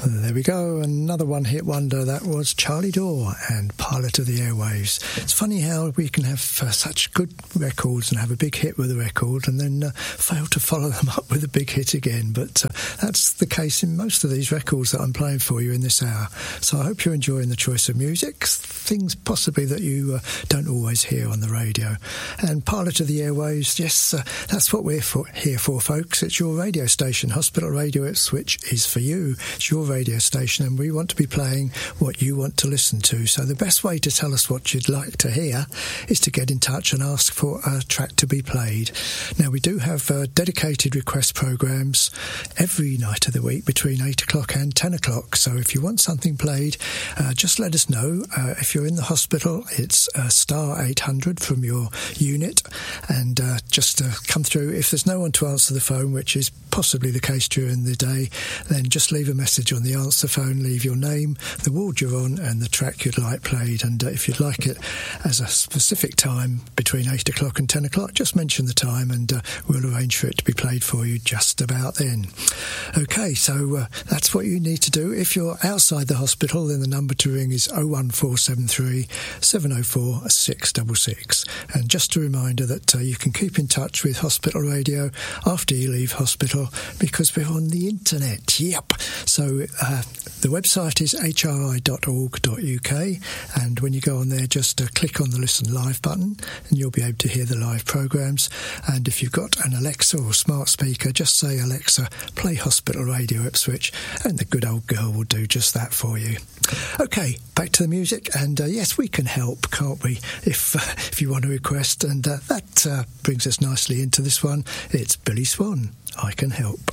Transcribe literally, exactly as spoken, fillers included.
There we go, another one-hit wonder. That was Charlie Dore and Pilot of the Airwaves. It's funny how we can have uh, such good records and have a big hit with a record and then uh, fail to follow them up with a big hit again, but uh, that's the case in most of these records that I'm playing for you in this hour. So I hope you're enjoying the choice of music, things possibly that you uh, don't always hear on the radio. And Pilot of the Airwaves, yes, uh, that's what we're for, here for, folks. It's your radio station. Hospital Radio Ipswich is for you. It's your radio station, and we want to be playing what you want to listen to. So the best way to tell us what you'd like to hear is to get in touch and ask for a track to be played. Now, we do have uh, dedicated request programmes every night of the week between eight o'clock and ten o'clock. So if you want something played, uh, just let us know. Uh, if you're in the hospital, it's uh, star eight hundred from your unit, and uh, just uh, come through. If there's no one to answer the phone, which is possibly the case during the day, then just leave a message on the answer phone, leave your name, the ward you're on, and the track you'd like played. And uh, if you'd like it as a specific time between eight o'clock and ten o'clock, just mention the time and uh, we'll arrange for it to be played for you just about then. Okay, so uh, that's what you need to do. If you're outside the hospital, then the number to ring is oh one four seven three, seven oh four, six six six. And just a reminder that uh, you can keep in touch with Hospital Radio after you leave hospital, because we're on the internet. Yep. So uh, the website is h r i dot org dot u k, and when you go on there, just uh, click on the Listen Live button and you'll be able to hear the live programmes. And if you've got an Alexa or smart speaker, just say, Alexa, play Hospital Radio Ipswich, and the good old girl will do just that for you. Okay, back to the music, and uh, yes, we can help, can't we, if uh, if you want to request, and uh, that uh, brings us nicely into this one. It's Billy Swan, I Can Help.